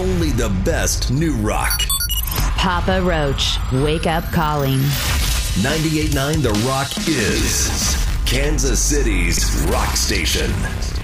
only the best new rock. Papa Roach, Wake Up Calling. 98.9 The Rock is Kansas City's rock station.